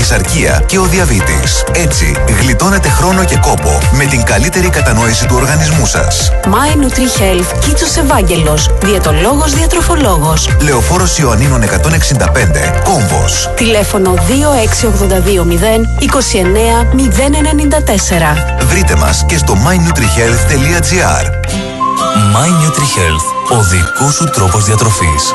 παχυσαρκία και ο διαβήτης. Έτσι, γλιτώνετε χρόνο και κόπο με την καλύτερη κατανόηση του οργανισμού σας. My Nutri-Health, Κίτσος Ευάγγελος, διαιτολόγος, διατροφολόγος. Λεωφόρος Ιωαννίνων 165, Κόμβος. Τηλέφωνο 26820 29 094. Βρείτε μας και στο mynutrihealth.gr. My Nutri-Health, ο δικός σου τρόπος διατροφής.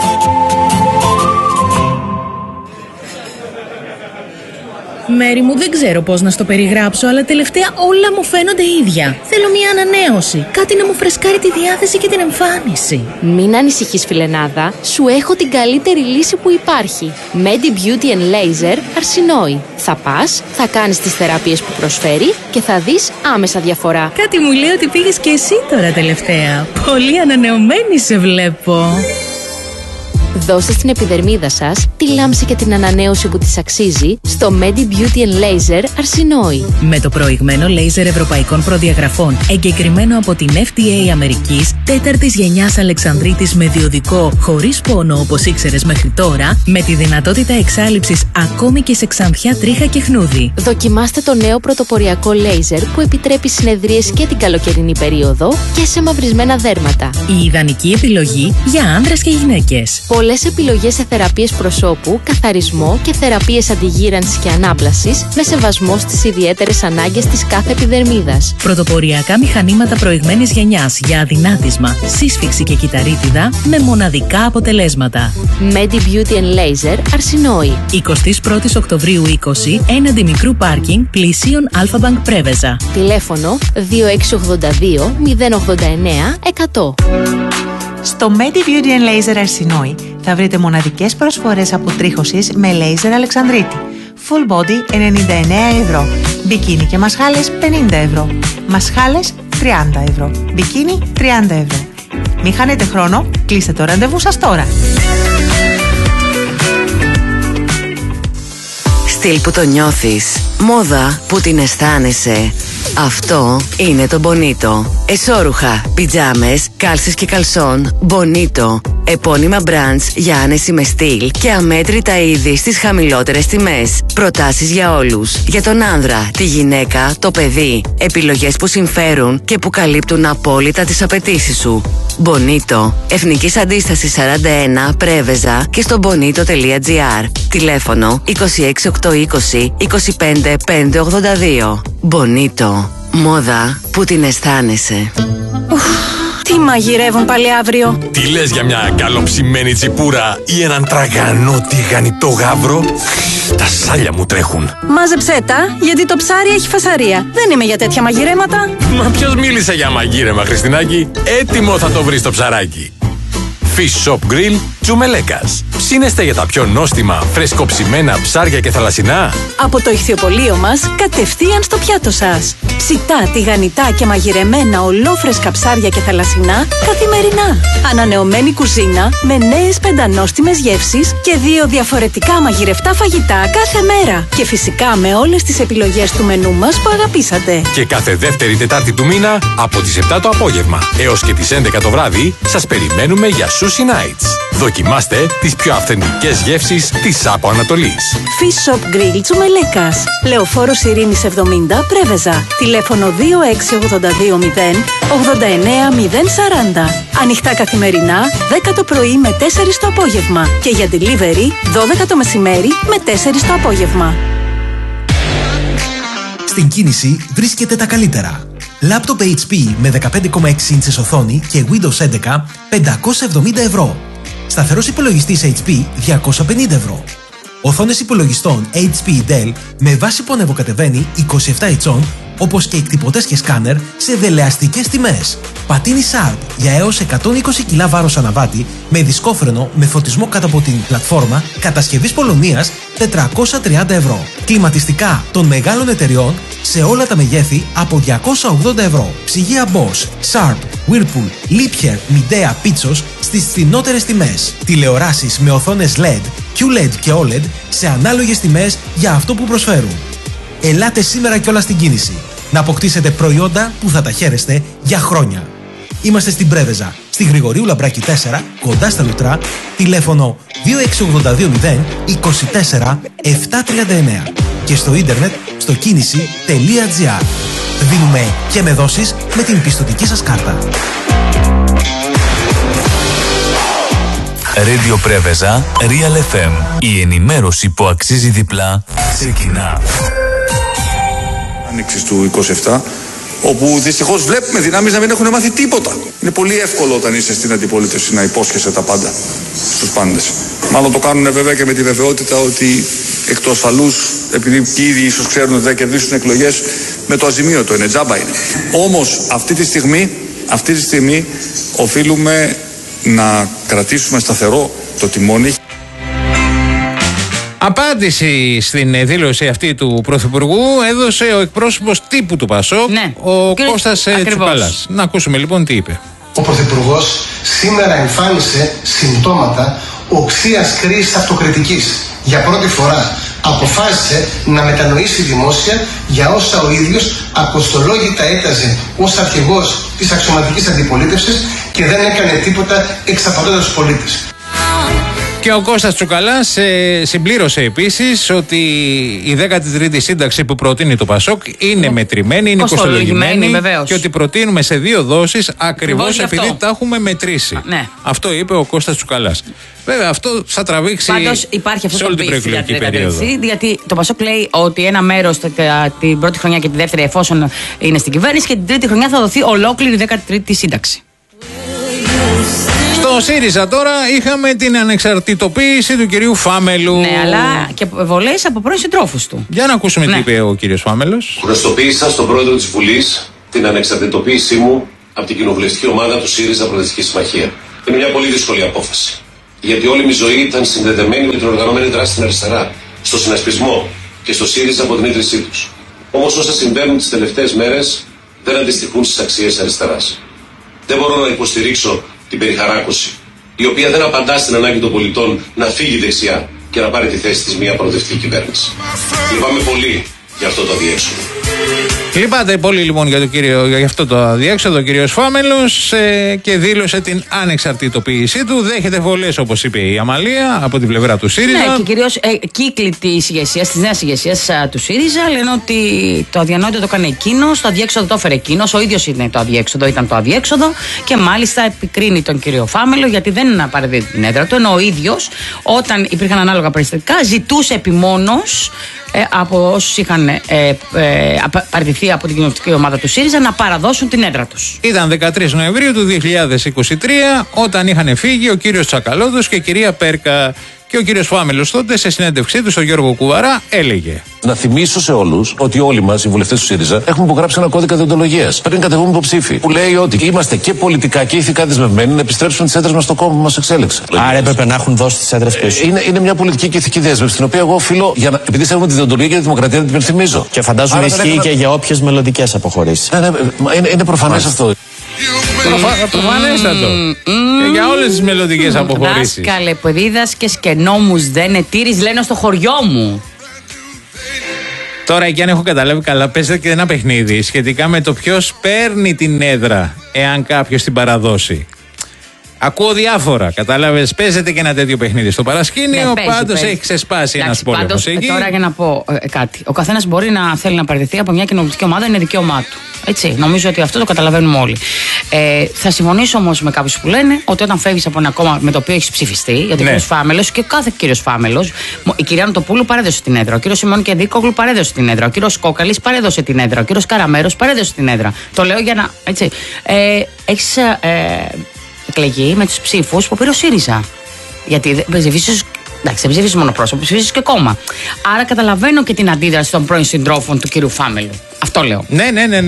Μέρη μου, δεν ξέρω πώς να στο περιγράψω, αλλά τελευταία όλα μου φαίνονται ίδια. Θέλω μια ανανέωση. Κάτι να μου φρεσκάρει τη διάθεση και την εμφάνιση. Μην ανησυχείς, φιλενάδα. Σου έχω την καλύτερη λύση που υπάρχει. Medi Beauty and Laser Αρσινόη. Θα πας, θα κάνεις τις θεραπείες που προσφέρει και θα δεις άμεσα διαφορά. Κάτι μου λέει ότι πήγες και εσύ τώρα τελευταία. Πολύ ανανεωμένη σε βλέπω. Δώστε στην επιδερμίδα σας τη λάμψη και την ανανέωση που της αξίζει στο Medi Beauty and Laser Αρσινόη. Με το προηγμένο λέιζερ ευρωπαϊκών προδιαγραφών, εγκεκριμένο από την FDA Αμερικής, 4ης γενιάς Αλεξανδρίτης με διοδικό, χωρίς πόνο όπως ήξερες μέχρι τώρα, με τη δυνατότητα εξάλειψης ακόμη και σε ξανθιά, τρίχα και χνούδι. Δοκιμάστε το νέο πρωτοποριακό λέιζερ που επιτρέπει συνεδρίες και την καλοκαιρινή περίοδο και σε μαυρισμένα δέρματα. Η ιδανική επιλογή για άνδρες και γυναίκες. Πολλές επιλογές σε θεραπείες προσώπου, καθαρισμό και θεραπείες αντιγύρανσης και ανάπλασης με σεβασμό στις ιδιαίτερες ανάγκες της κάθε επιδερμίδας. Πρωτοποριακά μηχανήματα προηγμένης γενιάς για αδυνάτισμα, σύσφυξη και κυταρίτιδα με μοναδικά αποτελέσματα. Medi Beauty and Laser Αρσινόη. 21 Οκτωβρίου 20, έναντι μικρού πάρκινγκ πλησίων Αλφα-Bank Πρέβεζα. Τηλέφωνο 2682 089 100. Στο Medi Beauty and Laser Αρσινόη θα βρείτε μοναδικές προσφορές αποτρίχωσης με λέιζερ Αλεξανδρίτη. Full body 99 ευρώ. Μπικίνι και μασχάλες 50 ευρώ. Μασχάλες 30 ευρώ. Μπικίνι 30 ευρώ. Μην χάνετε χρόνο, κλείστε το ραντεβού σας τώρα. Στυλ που το νιώθεις, μόδα που την αισθάνεσαι. Αυτό είναι το Bonito. Εσώρουχα, πιτζάμες, κάλσες και καλσόν Bonito. Επώνυμα brands για άνεση με στυλ και αμέτρητα είδη στις χαμηλότερες τιμές. Προτάσεις για όλους. Για τον άνδρα, τη γυναίκα, το παιδί. Επιλογές που συμφέρουν και που καλύπτουν απόλυτα τις απαιτήσεις σου. Bonito. Εθνικής Αντίστασης 41 Πρέβεζα και στο bonito.gr. Τηλέφωνο 26820 25 582. Bonito. Μόδα που την αισθάνεσαι. Τι μαγειρεύουν πάλι αύριο? Τι λες για μια καλοψημένη τσιπούρα ή έναν τραγανό τηγανιτό γάβρο? Τα σάλια μου τρέχουν. Μάζεψέ τα, γιατί το ψάρι έχει φασαρία. Δεν είμαι για τέτοια μαγειρέματα. Μα ποιος μίλησε για μαγείρεμα, Χριστινάκη? Έτοιμο θα το βρεις το ψαράκι. Fish Shop Grill Τσουμελέκας. Ψήνεστε για τα πιο νόστιμα, φρεσκοψημένα ψάρια και θαλασσινά? Από το ηχθιοπωλείο μας, κατευθείαν στο πιάτο σας. Ψητά, τηγανιτά και μαγειρεμένα ολόφρεσκα ψάρια και θαλασσινά καθημερινά. Ανανεωμένη κουζίνα με νέες πεντανόστιμες γεύσεις και 2 διαφορετικά μαγειρευτά φαγητά κάθε μέρα. Και φυσικά με όλες τις επιλογές του μενού μας που αγαπήσατε. Και κάθε δεύτερη Τετάρτη του μήνα από τις 7 το απόγευμα έως και τις 11 το βράδυ σας περιμένουμε για Sushi Nights. Δοκιμάστε τις πιο αυθεντικές γεύσεις της Άπο Ανατολής. Fish Shop Grill Τσουμελέκας. Λεωφόρος Ειρήνης 70 Πρέβεζα. Τηλέφωνο 26820 89 040. Ανοιχτά καθημερινά 10 το πρωί με 4 το απόγευμα. Και για delivery 12 το μεσημέρι με 4 το απόγευμα. Στην κίνηση βρίσκεται τα καλύτερα. Λάπτοπ HP με 15,6 ίντσες οθόνη και Windows 11 570 ευρώ. Σταθερός υπολογιστής HP 250 ευρώ. Οθόνες υπολογιστών HP Dell με βάση που ανεβοκατεβαίνει 27 ετσών, όπως και εκτυπωτές και σκάνερ σε δελεαστικές τιμές. Πατίνι Sharp για έως 120 κιλά βάρος αναβάτη με δισκόφρενο με φωτισμό κάτω από την πλατφόρμα κατασκευής Πολωνίας 430 ευρώ. Κλιματιστικά των μεγάλων εταιριών σε όλα τα μεγέθη από 280 ευρώ. Ψυγεία Bosch, Sharp, Whirlpool, Liebherr, Midea, Pitsos στις φθηνότερες τιμές. Τηλεοράσεις με οθόνες LED, QLED και OLED σε ανάλογες τιμές για αυτό που προσφέρουν. Ελάτε σήμερα κιόλας στην κίνηση να αποκτήσετε προϊόντα που θα τα χαίρεστε για χρόνια. Είμαστε στην Πρέβεζα, Στη Γρηγορίου Λαμπράκη 4, κοντά στα Λουτρά, τηλέφωνο 2682 24 739 και στο ίντερνετ στο κίνηση.gr. Δίνουμε και με δόσεις με την πιστωτική σας κάρτα. Radio Πρέβεζα, Real FM. Η ενημέρωση που αξίζει διπλά ξεκινά. Άνοιξης του 27, όπου δυστυχώς βλέπουμε δυνάμεις να μην έχουν μάθει τίποτα. Είναι πολύ εύκολο όταν είσαι στην αντιπολίτευση να υπόσχεσαι τα πάντα στους πάντες. Μάλλον το κάνουν βέβαια και με τη βεβαιότητα ότι εκ του ασφαλούς, επειδή και ήδη ίσως ξέρουν ότι θα κερδίσουν εκλογές, με το αζημίωτο είναι, τζάμπα είναι. Όμως αυτή τη στιγμή οφείλουμε να κρατήσουμε σταθερό το τιμόνι. Απάντηση στην δήλωση αυτή του Πρωθυπουργού έδωσε ο εκπρόσωπος τύπου του ΠΑΣΟΚ, ο Κώστας Τσουκαλάς. Να ακούσουμε λοιπόν τι είπε. Ο Πρωθυπουργός σήμερα εμφάνισε συμπτώματα οξείας κρίσης αυτοκριτικής. Για πρώτη φορά αποφάσισε να μετανοήσει δημόσια για όσα ο ίδιος ακοστολόγητα έταζε ως αρχηγός της αξιωματικής αντιπολίτευσης και δεν έκανε τίποτα εξαπατώντας τους πολίτες. Και ο Κώστας Τσουκαλάς συμπλήρωσε επίσης ότι η 13η σύνταξη που προτείνει το ΠΑΣΟΚ είναι μετρημένη, είναι κοστολογημένη και ότι προτείνουμε σε 2 δόσεις ακριβώς επειδή τα έχουμε μετρήσει. Ναι. Αυτό είπε ο Κώστας Τσουκαλάς. Βέβαια αυτό θα τραβήξει σε όλη την προεκλογική περίοδο. Γιατί το ΠΑΣΟΚ λέει ότι ένα μέρος την πρώτη χρονιά και τη δεύτερη εφόσον είναι στην κυβέρνηση και την τρίτη χρονιά θα δοθεί ολόκληρη 13η σύνταξη. Στο ΣΥΡΙΖΑ τώρα είχαμε την ανεξαρτητοποίηση του κυρίου Φάμελου. Ναι, αλλά και βολές από πρώην συντρόφους του. Για να ακούσουμε τι είπε ο κύριος Φάμελος. Γνωστοποίησα στον πρόεδρο της Βουλής την ανεξαρτητοποίησή μου από την κοινοβουλευτική ομάδα του ΣΥΡΙΖΑ Προοδευτική Συμμαχία. Είναι μια πολύ δύσκολη απόφαση. Γιατί όλη μου η ζωή ήταν συνδεδεμένη με την οργανωμένη δράση στην αριστερά, στο συνασπισμό και στο ΣΥΡΙΖΑ από την ίδρυσή τους. Όμως όσα συμβαίνουν τις τελευταίες μέρες δεν αντιστοιχούν στις αξίες αριστεράς. Δεν μπορώ να υποστηρίξω την περιχαράκωση, η οποία δεν απαντά στην ανάγκη των πολιτών να φύγει δεξιά και να πάρει τη θέση της μια προοδευτική κυβέρνηση. Λυπάμαι πολύ για αυτό το αδιέξοδο. Λυπάται πολύ λοιπόν για αυτό το αδιέξοδο ο κύριος Φάμελος και δήλωσε την ανεξαρτητοποίησή του. Δέχεται βολές, όπως είπε η Αμαλία, από την πλευρά του ΣΥΡΙΖΑ. Ναι, και κυρίως κύκλοι της νέας ηγεσίας του ΣΥΡΙΖΑ λένε ότι το αδιανόητο το έκανε εκείνος, το αδιέξοδο το έφερε εκείνος, ο ίδιος ήταν το αδιέξοδο και μάλιστα επικρίνει τον κύριο Φάμελο γιατί δεν παραδίδει την έδρα του, ενώ ο ίδιος όταν υπήρχαν ανάλογα περιστατικά ζητούσε επιμόνως από όσους είχαν παραιτηθεί από την κοινοβουλευτική ομάδα του ΣΥΡΙΖΑ να παραδώσουν την έδρα τους. Ήταν 13 Νοεμβρίου του 2023 όταν είχαν φύγει ο κύριος Τσακαλώτος και η κυρία Πέρκα. Και ο κύριος Φάμελος τότε σε συνέντευξή του στον Γιώργο Κουβαρά έλεγε: Να θυμίσω σε όλους ότι όλοι μας οι βουλευτές του ΣΥΡΙΖΑ έχουμε υπογράψει ένα κώδικα δεοντολογίας πριν κατεβούμε υποψήφοι. Που λέει ότι είμαστε και πολιτικά και ηθικά δεσμευμένοι να επιστρέψουμε τις έδρες μας στο κόμμα που μας εξέλεξε. Άρα έπρεπε να έχουν δώσει τις έδρες πίσω. Είναι μια πολιτική και ηθική δέσμευση, την οποία εγώ οφείλω, επειδή σέβομαι τη δεοντολογία και τη δημοκρατία, να την υπενθυμίζω. Και φαντάζομαι ισχύει και για όποιες μελλοντικές αποχωρήσεις. Είναι προφανές αυτό. Προφανέστατο. Και για όλες τις μελλοντικές αποχωρήσεις. Δάσκαλε που δίδασκες και νόμους δεν ετήρεις, λένε στο χωριό μου. Τώρα, και αν έχω καταλάβει καλά, παίζεται και ένα παιχνίδι σχετικά με το ποιος παίρνει την έδρα εάν κάποιος την παραδώσει. Ακούω διάφορα. Κατάλαβες, παίζεται και ένα τέτοιο παιχνίδι στο παρασκήνιο. Πάντως έχει ξεσπάσει ένας πόλεμος εκεί. Τώρα για να πω κάτι. Ο καθένας μπορεί να θέλει να παραιτηθεί από μια κοινοβουλευτική ομάδα, είναι δικαίωμά του. Έτσι. Νομίζω ότι αυτό το καταλαβαίνουμε όλοι. Θα συμφωνήσω όμως με κάποιους που λένε ότι όταν φεύγεις από ένα κόμμα με το οποίο έχεις ψηφιστεί, γιατί ο κύριος Φάμελος και κάθε κύριος Φάμελος, η κυρία Νοτοπούλου παρέδωσε την έδρα, ο κύριος Σιμών Κεντίκογλου παρέδωσε την έδρα, ο κύριος Κόκαλης παρέδωσε την έδρα, ο κύριος Καραμέρος παρέδωσε την έδρα. Το λέω για να. Έτσι. Έχεις εκλεγεί με τους ψήφους που πήρε ο ΣΥΡΙΖΑ. Γιατί δεν ψηφίσεις μόνο πρόσωπο, ψηφίσεις και κόμμα. Άρα καταλαβαίνω και την αντίδραση των πρώην συντρόφων του κύριου Φάμελου. Αυτό λέω. Ναι.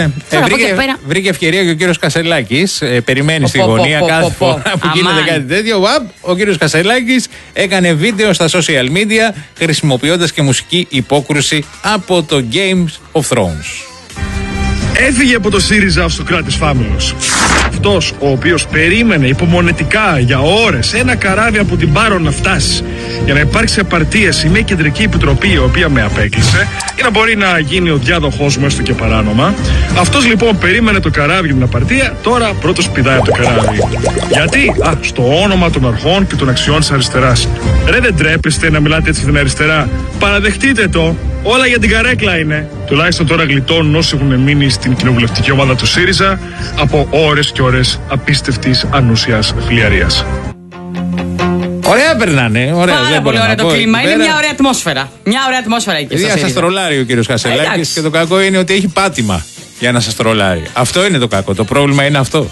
Βρήκε ευκαιρία και ο κύριος Κασελάκης. Περιμένει στη γωνία κάθε φορά που γίνεται κάτι τέτοιο. Ο κύριος Κασελάκης έκανε βίντεο στα social media χρησιμοποιώντας και μουσική υπόκρουση από το Games of Thrones. Έφυγε από το ΣΥΡΙΖΑ ο Σωκράτης Φάμελος. Αυτός ο οποίος περίμενε υπομονετικά για ώρες ένα καράβι από την Πάρο να φτάσει για να υπάρξει απαρτία σε μια κεντρική επιτροπή η οποία με απέκλεισε για να μπορεί να γίνει ο διάδοχός μου έστω και παράνομα. Αυτός λοιπόν περίμενε το καράβι για την απαρτία, τώρα πρώτος πηδάει από το καράβι. Γιατί? Στο όνομα των αρχών και των αξιών της αριστεράς. Ρε, δεν τρέπεστε να μιλάτε έτσι στην αριστερά? Παραδεχτείτε το. Όλα για την καρέκλα είναι. Τουλάχιστον τώρα γλιτώνουν όσοι έχουν μείνει στην κοινοβουλευτική ομάδα του ΣΥΡΙΖΑ από ώρες και ώρες απίστευτης ανούσιας χλιαρίας. Ωραία περνάνε. Ωραία, πάρα πολύ ωραίο το κλίμα. Είναι μια ωραία ατμόσφαιρα. Μια ωραία ατμόσφαιρα εκεί. Για σας τρολάρει ο κύριος Χασελάκης και το κακό είναι ότι έχει πάτημα για να σας τρολάρει. Αυτό είναι το κακό. Το πρόβλημα είναι αυτό.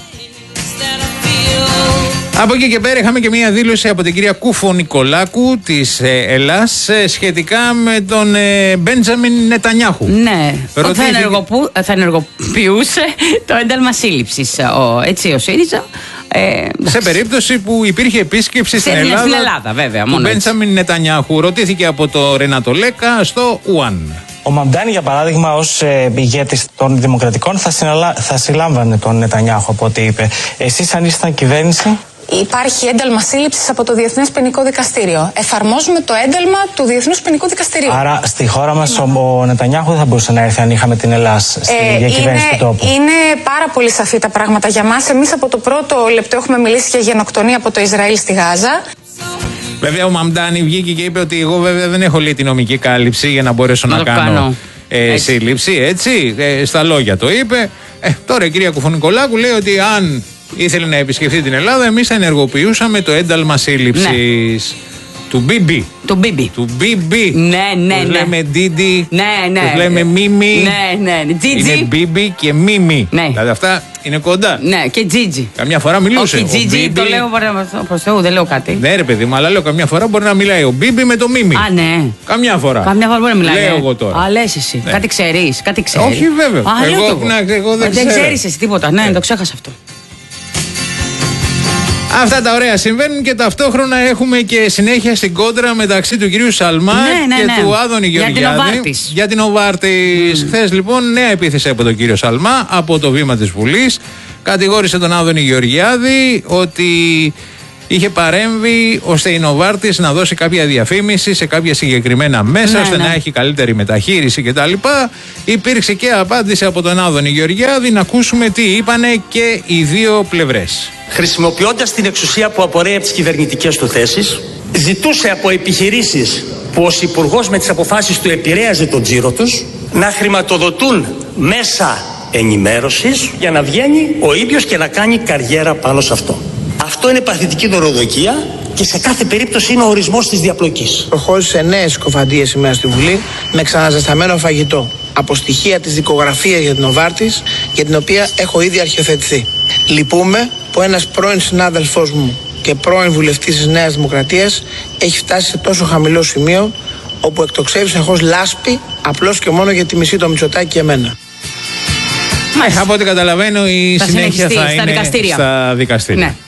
Από εκεί και πέρα είχαμε και μια δήλωση από την κυρία Κουφονικολάκου της Ελλάς σχετικά με τον Μπέντζαμιν Νετανιάχου. Ναι, θα ενεργοποιούσε το ένταλμα σύλληψης ο ΣΥΡΙΖΑ. Σε περίπτωση που υπήρχε επίσκεψη στην Ελλάδα, βέβαια, του Μπέντζαμιν Νετανιάχου. Ρωτήθηκε από το Ρενάτο Λέκα στο ΟΑΝ. Ο Μαμντάνι, για παράδειγμα, ως ηγέτης των Δημοκρατικών θα συλλάμβανε τον Νετανιάχου από ό,τι είπε. Εσείς, αν ήσασταν κυβέρνηση? Υπάρχει ένταλμα σύλληψης από το Διεθνές Ποινικό Δικαστήριο. Εφαρμόζουμε το ένταλμα του Διεθνούς Ποινικού Δικαστηρίου. Άρα στη χώρα μας ο Νετανιάχου δεν θα μπορούσε να έρθει αν είχαμε την Ελλάδα στη διακυβέρνηση του τόπου. Είναι πάρα πολύ σαφή τα πράγματα για μας. Εμείς από το πρώτο λεπτό έχουμε μιλήσει για γενοκτονία από το Ισραήλ στη Γάζα. Βέβαια ο Μαμντάνι βγήκε και είπε ότι εγώ βέβαια δεν έχω λέει τη νομική κάλυψη για να μπορέσω να κάνω σύλληψη, έτσι. Στα λόγια το είπε. Τώρα η κυρία Κουφονικολάκου λέει ότι αν ήθελε να επισκεφθεί την Ελλάδα, εμείς θα ενεργοποιούσαμε το ένταλμα σύλληψης του Μπίμπι. Του Μπίμπι. Ναι. Τους λέμε Ντίντι. Ναι. Τους λέμε Μίμι. Ναι. Τζίτζι. Είναι Μπίμπι και Μίμι. Ναι. Δηλαδή αυτά είναι κοντά. Ναι, και Τζίτζι. Καμιά φορά μιλούσε. Όχι, Τζίτζι, το λέω προς Θεού, δεν λέω κάτι. Ναι, ρε παιδί μου, αλλά λέω καμιά φορά μπορεί να μιλάει ο Μπίμπι με το Μίμι. Α, ναι. Καμιά φορά. Καμιά φορά μπορεί να μιλάει. Λέω εγώ τώρα. Α, λες εσύ. Κάτι ξέρεις. Όχι, βέβαια. Εγώ δεν ξέρω. Δεν ξέρεις εσύ τίποτα. Ναι, το ξέχασα αυτό. Αυτά τα ωραία συμβαίνουν και ταυτόχρονα έχουμε και συνέχεια στην κόντρα μεταξύ του κυρίου Σαλμά και του Άδωνη Γεωργιάδη για την Οβάρτης. Χθες λοιπόν νέα επίθεση από τον κύριο Σαλμά από το βήμα της Βουλής. Κατηγόρησε τον Άδωνη Γεωργιάδη ότι είχε παρέμβει ώστε η Νοβάρτης να δώσει κάποια διαφήμιση σε κάποια συγκεκριμένα μέσα ώστε να έχει καλύτερη μεταχείριση κτλ. Υπήρξε και απάντηση από τον Άδωνη Γεωργιάδη. Να ακούσουμε τι είπανε και οι δύο πλευρές. Χρησιμοποιώντας την εξουσία που απορρέει από τις κυβερνητικές του θέσεις, ζητούσε από επιχειρήσεις που ως υπουργός με τις αποφάσεις του επηρέαζε τον τζίρο τους να χρηματοδοτούν μέσα ενημέρωσης για να βγαίνει ο ίδιος και να κάνει καριέρα πάνω σε αυτό. Αυτό είναι παθητική δωροδοκία και σε κάθε περίπτωση είναι ο ορισμός της διαπλοκής. Προχώρησε νέες συκοφαντίες σήμερα στη Βουλή με ξαναζεσταμένο φαγητό. Από στοιχεία της δικογραφίας για την Νοβάρτης, για την οποία έχω ήδη αρχιοθετηθεί. Λυπούμε που ένας πρώην συνάδελφός μου και πρώην βουλευτής της Νέας Δημοκρατίας έχει φτάσει σε τόσο χαμηλό σημείο όπου εκτοξεύει συνεχώς λάσπη απλώς και μόνο για τη μισή το Μητσοτάκη και εμένα. Από ό,τι καταλαβαίνω η συνέχεια θα είναι στα δικαστήρια. Ναι.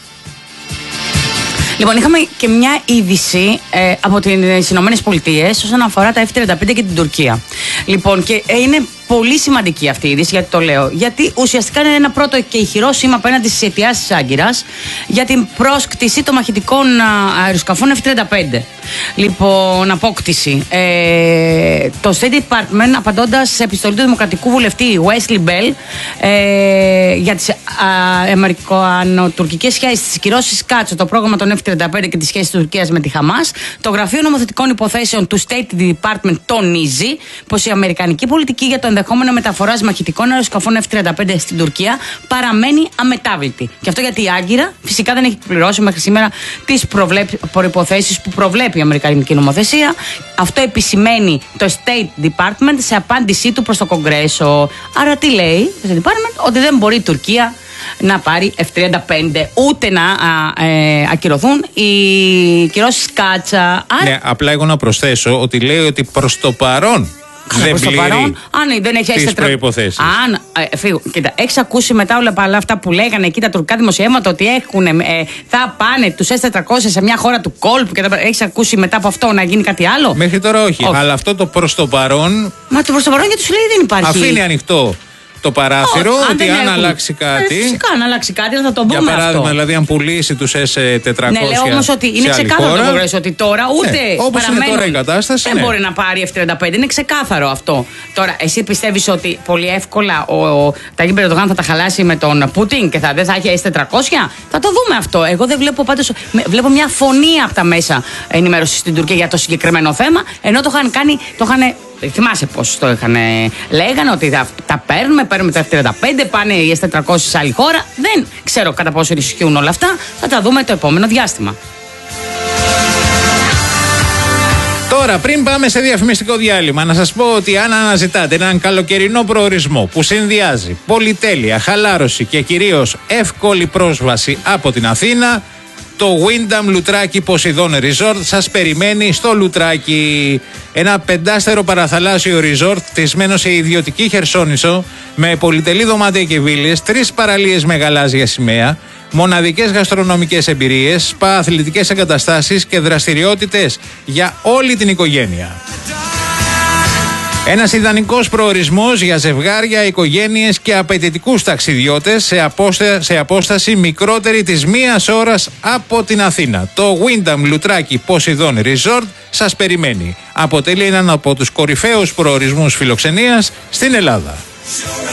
Λοιπόν, είχαμε και μια είδηση από τις Ηνωμένες Πολιτείες όσον αφορά τα F-35 και την Τουρκία. Λοιπόν, και είναι πολύ σημαντική αυτή η είδηση, γιατί το λέω. Γιατί ουσιαστικά είναι ένα πρώτο και ηχηρό σήμα απέναντι στις αιτιάσεις της Άγκυρας για την πρόσκτηση των μαχητικών αεροσκαφών F-35. Λοιπόν, απόκτηση. Το State Department, απαντώντας σε επιστολή του Δημοκρατικού Βουλευτή Wesley Bell για τις αμερικανοτουρκικές σχέσεις, τις κυρώσεις Κάτσο, το πρόγραμμα των F-35 και τις σχέσεις της Τουρκίας με τη Χαμάς, το Γραφείο Νομοθετικών Υποθέσεων του State Department τονίζει πως η αμερικανική πολιτική για το ενδεχόμενο μεταφοράς μαχητικών αεροσκαφών F-35 στην Τουρκία παραμένει αμετάβλητη. Και αυτό γιατί η Άγκυρα φυσικά δεν έχει πληρώσει μέχρι σήμερα τις προϋποθέσεις που προβλέπει η αμερικανική νομοθεσία. Αυτό επισημαίνει το State Department σε απάντησή του προς το Κογκρέσο. Άρα τι λέει το State Department? Ότι δεν μπορεί η Τουρκία να πάρει F-35 ούτε να ακυρωθούν οι κυρώσεις Κάτσα. Ναι, απλά εγώ να προσθέσω ότι λέει ότι προς το παρόν δεν πληρεί τις προϋποθέσεις. Κοίτα, έχεις ακούσει μετά όλα αυτά που λέγανε εκεί τα τουρκικά δημοσιεύματα ότι θα πάνε τους S-400 σε μια χώρα του κόλπου και έχεις ακούσει μετά από αυτό να γίνει κάτι άλλο? Μέχρι τώρα όχι. Αλλά αυτό το προς το παρόν. Μα το προς το παρόν γιατί σου λέει δεν υπάρχει. Αφήνει ανοιχτό το παράθυρο ότι αν αλλάξει κάτι. Φυσικά, αν αλλάξει κάτι θα το δούμε. Για παράδειγμα, αυτό. δηλαδή, αν πουλήσει τους S400. Ναι, λέω όμως ότι είναι ξεκάθαρο το Κογκρέσο ότι τώρα ούτε. Όπως είναι τώρα η κατάσταση. Δεν μπορεί να πάρει F-35. Είναι ξεκάθαρο αυτό. Τώρα, εσύ πιστεύεις ότι πολύ εύκολα ο Ταγίπ Ερντογάν θα τα χαλάσει με τον Πούτιν και δεν θα έχει S400? Θα το δούμε αυτό. Εγώ δεν βλέπω πάντως. Βλέπω μια φωνή από τα μέσα ενημέρωση στην Τουρκία για το συγκεκριμένο θέμα. Ενώ το είχαν κάνει. Θυμάσαι πώς το είχαν. Λέγανε ότι τα παίρνουμε τα F-35, πάνε οι S400 σε άλλη χώρα. Δεν ξέρω κατά πόσο ισχύουν όλα αυτά. Θα τα δούμε το επόμενο διάστημα. Τώρα, πριν πάμε σε διαφημιστικό διάλειμμα, να σας πω ότι αν αναζητάτε έναν καλοκαιρινό προορισμό που συνδυάζει πολυτέλεια, χαλάρωση και κυρίως εύκολη πρόσβαση από την Αθήνα, το Wyndham Λουτράκι Ποσειδών Resort σας περιμένει στο Λουτράκι. Ένα 5σταρο παραθαλάσσιο resort χτισμένο σε ιδιωτική Χερσόνησο με πολυτελή δωμάτια και βίλες, 3 παραλίες με γαλάζια σημαία, μοναδικές γαστρονομικές εμπειρίες, σπα, αθλητικές εγκαταστάσεις και δραστηριότητες για όλη την οικογένεια. Ένας ιδανικός προορισμός για ζευγάρια, οικογένειες και απαιτητικούς ταξιδιώτες σε απόσταση μικρότερη της 1 ώρας από την Αθήνα. Το Wyndham Λουτράκι Ποσειδών Resort σας περιμένει. Αποτελεί έναν από τους κορυφαίους προορισμούς φιλοξενίας στην Ελλάδα.